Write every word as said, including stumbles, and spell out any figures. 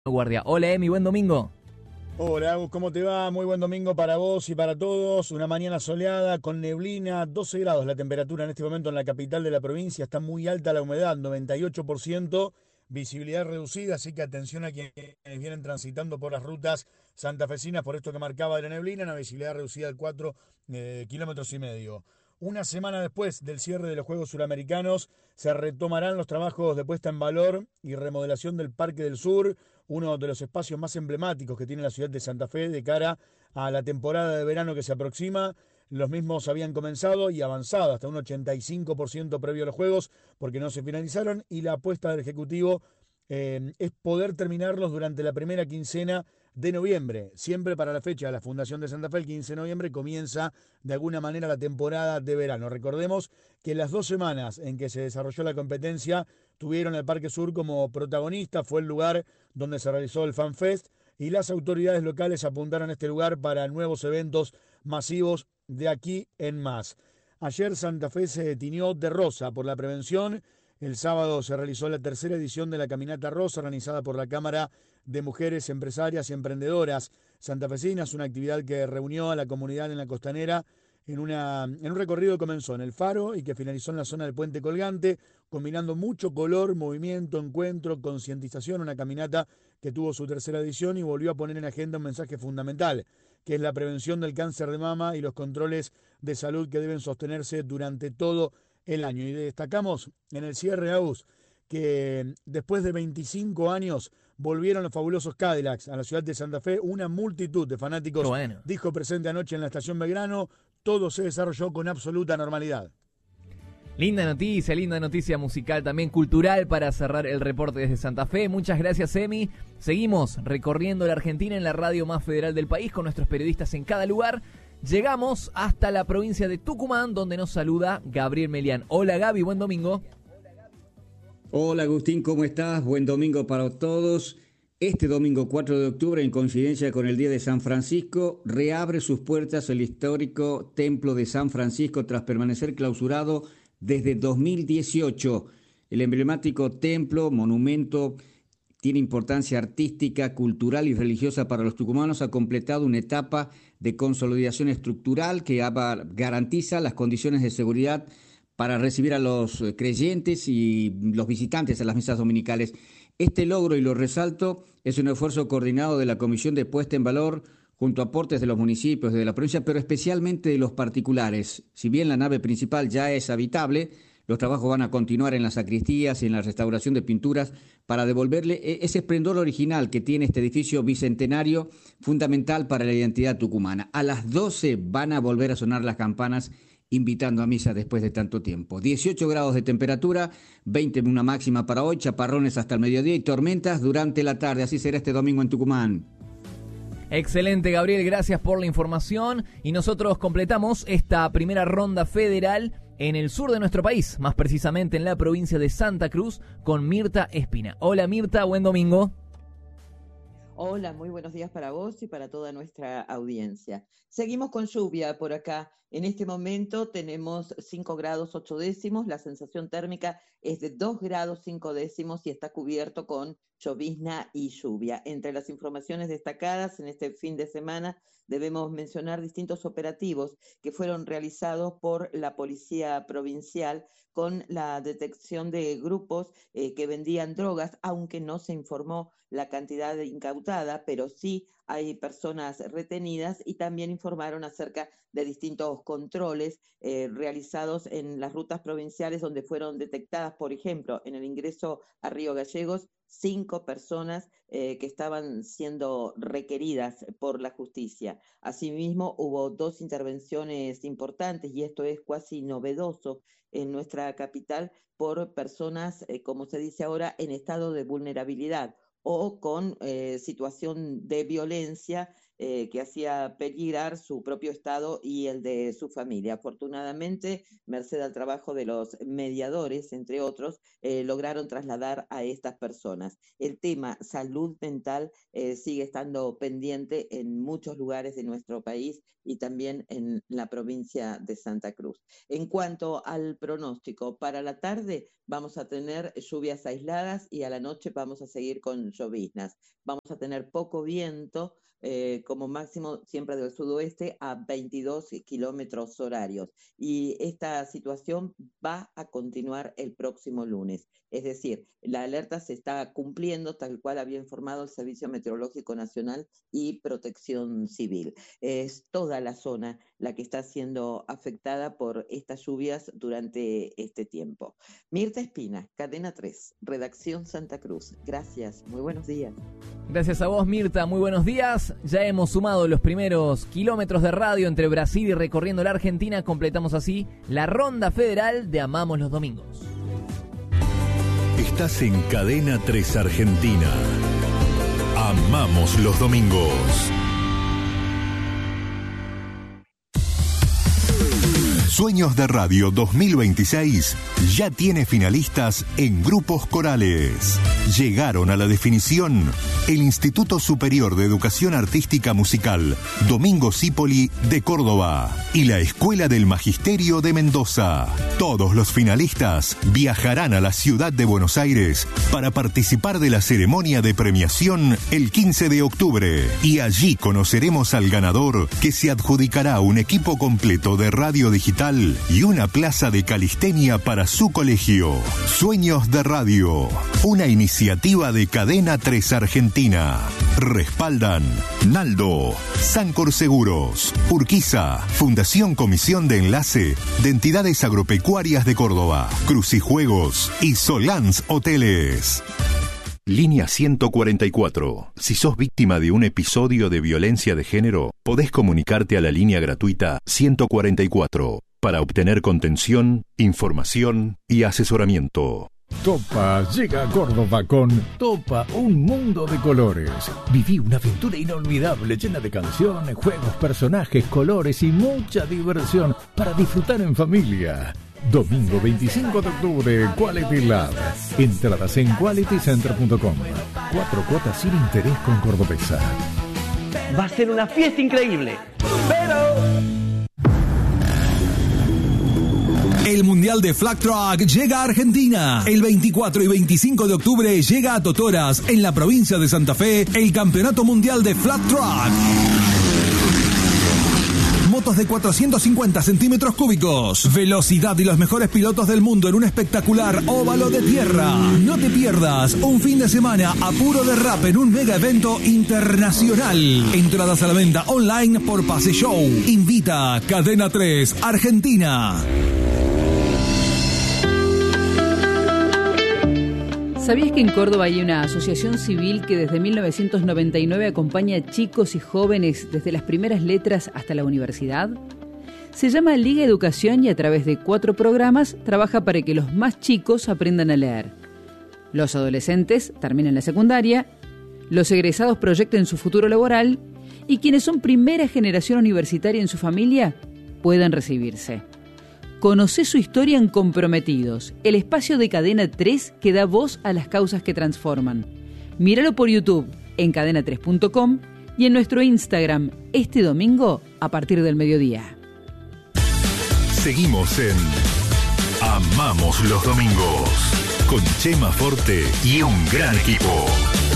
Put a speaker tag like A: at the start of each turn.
A: Guardia. Hola Emi, buen domingo.
B: Hola Agus, ¿cómo te va? Muy buen domingo para vos y para todos. Una mañana soleada con neblina, doce grados la temperatura en este momento en la capital de la provincia. Está muy alta la humedad, noventa y ocho por ciento, visibilidad reducida, así que atención a quienes vienen transitando por las rutas santafesinas por esto que marcaba de la neblina, una visibilidad reducida de cuatro eh, kilómetros y medio. Una semana después del cierre de los Juegos Suramericanos, se retomarán los trabajos de puesta en valor y remodelación del Parque del Sur, uno de los espacios más emblemáticos que tiene la ciudad de Santa Fe de cara a la temporada de verano que se aproxima. Los mismos habían comenzado y avanzado hasta un ochenta y cinco por ciento previo a los Juegos porque no se finalizaron, y la apuesta del Ejecutivo eh, es poder terminarlos durante la primera quincena de noviembre. Siempre para la fecha de la Fundación de Santa Fe, el quince de noviembre, comienza de alguna manera la temporada de verano. Recordemos que las dos semanas en que se desarrolló la competencia tuvieron el Parque Sur como protagonista, fue el lugar donde se realizó el FanFest, y las autoridades locales apuntaron a este lugar para nuevos eventos masivos de aquí en más. Ayer Santa Fe se tiñó de rosa por la prevención. El sábado se realizó la tercera edición de la Caminata Rosa, organizada por la Cámara de Mujeres Empresarias y Emprendedoras Santafesinas, una actividad que reunió a la comunidad en la costanera en, una, en un recorrido que comenzó en el Faro y que finalizó en la zona del Puente Colgante, combinando mucho color, movimiento, encuentro, concientización, una caminata que tuvo su tercera edición y volvió a poner en agenda un mensaje fundamental, que es la prevención del cáncer de mama y los controles de salud que deben sostenerse durante todo el año. Y destacamos en el cierre, Agus, que después de veinticinco años volvieron los fabulosos Cadillacs a la ciudad de Santa Fe. Una multitud de
A: Qué
B: fanáticos
A: bueno.
B: dijo presente anoche en la estación Belgrano. Todo se desarrolló con absoluta normalidad.
A: Linda noticia, linda noticia musical, también cultural para cerrar el reporte desde Santa Fe. Muchas gracias, Emi. Seguimos recorriendo la Argentina en la radio más federal del país con nuestros periodistas en cada lugar. Llegamos hasta la provincia de Tucumán, donde nos saluda Gabriel Melián. Hola Gaby, buen domingo.
C: Hola Agustín, ¿cómo estás? Buen domingo para todos. Este domingo cuatro de octubre, en coincidencia con el Día de San Francisco, reabre sus puertas el histórico Templo de San Francisco tras permanecer clausurado desde dos mil dieciocho. El emblemático templo, monumento, tiene importancia artística, cultural y religiosa para los tucumanos. Ha completado una etapa de consolidación estructural que garantiza las condiciones de seguridad para recibir a los creyentes y los visitantes a las misas dominicales. Este logro, y lo resalto, es un esfuerzo coordinado de la Comisión de Puesta en Valor junto a aportes de los municipios, de la provincia, pero especialmente de los particulares. Si bien la nave principal ya es habitable, los trabajos van a continuar en las sacristías y en la restauración de pinturas para devolverle ese esplendor original que tiene este edificio bicentenario, fundamental para la identidad tucumana. A las doce van a volver a sonar las campanas, invitando a misa después de tanto tiempo. dieciocho grados de temperatura, veinte una máxima para hoy, chaparrones hasta el mediodía y tormentas durante la tarde. Así será este domingo en Tucumán.
A: Excelente, Gabriel, gracias por la información. Y nosotros completamos esta primera ronda federal en el sur de nuestro país, más precisamente en la provincia de Santa Cruz, con Mirta Espina. Hola Mirta, buen domingo.
D: Hola, muy buenos días para vos y para toda nuestra audiencia. Seguimos con lluvia por acá. En este momento tenemos cinco grados ocho décimos, la sensación térmica es de dos grados cinco décimos y está cubierto con llovizna y lluvia. Entre las informaciones destacadas en este fin de semana debemos mencionar distintos operativos que fueron realizados por la Policía Provincial con la detección de grupos eh, que vendían drogas, aunque no se informó la cantidad incautada, pero sí hay personas retenidas, y también informaron acerca de distintos controles eh, realizados en las rutas provinciales donde fueron detectadas, por ejemplo, en el ingreso a Río Gallegos, cinco personas eh, que estaban siendo requeridas por la justicia. Asimismo, hubo dos intervenciones importantes, y esto es casi novedoso en nuestra capital, por personas, eh, como se dice ahora, en estado de vulnerabilidad o con eh, situación de violencia eh, que hacía peligrar su propio estado y el de su familia. Afortunadamente, merced al trabajo de los mediadores, entre otros, eh, lograron trasladar a estas personas. El tema salud mental eh, sigue estando pendiente en muchos lugares de nuestro país y también en la provincia de Santa Cruz. En cuanto al pronóstico, para la tarde vamos a tener lluvias aisladas y a la noche vamos a seguir con lloviznas. Vamos a tener poco viento, eh, como máximo siempre del sudoeste a veintidós kilómetros horarios. Y esta situación va a continuar el próximo lunes. Es decir, la alerta se está cumpliendo tal cual había informado el Servicio Meteorológico Nacional y Protección Civil. Es toda la zona la que está siendo afectada por estas lluvias durante este tiempo. Mirta Espina, Cadena tres, Redacción Santa Cruz. Gracias, muy buenos días.
A: Gracias a vos, Mirta, muy buenos días. Ya hemos sumado los primeros kilómetros de radio entre Brasil y recorriendo la Argentina. Completamos así la ronda federal de Amamos los Domingos.
E: Estás en Cadena tres Argentina. Amamos los domingos. Sueños de Radio dos mil veintiséis ya tiene finalistas en grupos corales. Llegaron a la definición el Instituto Superior de Educación Artística Musical Domingo Cipolli de Córdoba y la Escuela del Magisterio de Mendoza. Todos los finalistas viajarán a la ciudad de Buenos Aires para participar de la ceremonia de premiación el quince de octubre. Y allí conoceremos al ganador, que se adjudicará un equipo completo de radio digital y una plaza de calistenia para su colegio. Sueños de Radio, una iniciativa de Cadena tres Argentina. Respaldan Naldo, Sancor Seguros, Urquiza, Fundación Comisión de Enlace de Entidades Agropecuarias de Córdoba, Crucijuegos y Solans Hoteles. Línea ciento cuarenta y cuatro. Si sos víctima de un episodio de violencia de género, podés comunicarte a la línea gratuita ciento cuarenta y cuatro para obtener contención, información y asesoramiento.
F: Topa llega a Córdoba con Topa, un mundo de colores. Viví una aventura inolvidable llena de canciones, juegos, personajes, colores y mucha diversión para disfrutar en familia. Domingo veinticinco de octubre, Quality Lab. Entradas en quality center punto com. Cuatro cuotas sin interés con Cordobesa.
G: Va a ser una fiesta increíble, pero...
H: El Mundial de Flag Track llega a Argentina. El veinticuatro y veinticinco de octubre llega a Totoras, en la provincia de Santa Fe, el Campeonato Mundial de Flag Track. Motos de cuatrocientos cincuenta centímetros cúbicos, velocidad y los mejores pilotos del mundo en un espectacular óvalo de tierra. No te pierdas un fin de semana a puro derrape en un mega evento internacional. Entradas a la venta online por Pase Show. Invita Cadena tres Argentina.
I: ¿Sabías que en Córdoba hay una asociación civil que desde mil novecientos noventa y nueve acompaña a chicos y jóvenes desde las primeras letras hasta la universidad? Se llama Liga Educación y a través de cuatro programas trabaja para que los más chicos aprendan a leer. Los adolescentes terminen la secundaria, los egresados proyecten su futuro laboral y quienes son primera generación universitaria en su familia puedan recibirse. Conocé su historia en Comprometidos, el espacio de Cadena tres que da voz a las causas que transforman. Míralo por YouTube en cadena tres punto com y en nuestro Instagram este domingo a partir del mediodía.
E: Seguimos en Amamos los Domingos con Chema Forte y un gran equipo.